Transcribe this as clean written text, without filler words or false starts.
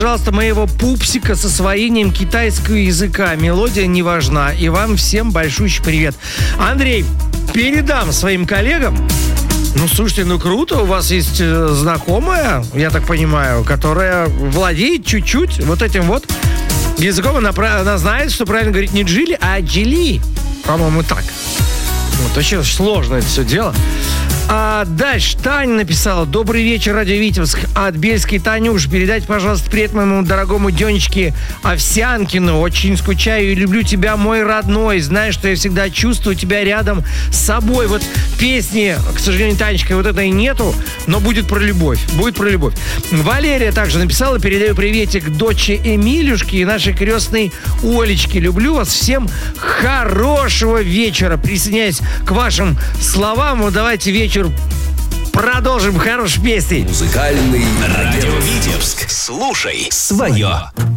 Пожалуйста, моего пупсика с освоением китайского языка. Мелодия не важна. И вам всем большущий привет. Андрей, передам своим коллегам. Ну, слушайте, ну круто, у вас есть знакомая, я так понимаю, которая владеет чуть-чуть вот этим вот языком. Она знает, что правильно говорить не Джили, а Джили. По-моему, так. Вот, очень сложно это все дело. А дальше Таня написала: добрый вечер, радио Витебск. От Бельской Танюш. Передайте, пожалуйста, привет моему дорогому Денечке Овсянкину. Очень скучаю и люблю тебя, мой родной. Знаешь, что я всегда чувствую тебя рядом с собой. Вот песни, к сожалению, Танечка, вот этой нету, но будет про любовь. Будет про любовь. Валерия также написала: передаю приветик доче Эмилюшке и нашей крестной Олечке. Люблю вас всем. Хорошего вечера. Присоединяюсь к вашим словам. Вот давайте вечер продолжим хорошей песней. Музыкальный радио Витебск. Слушай свое.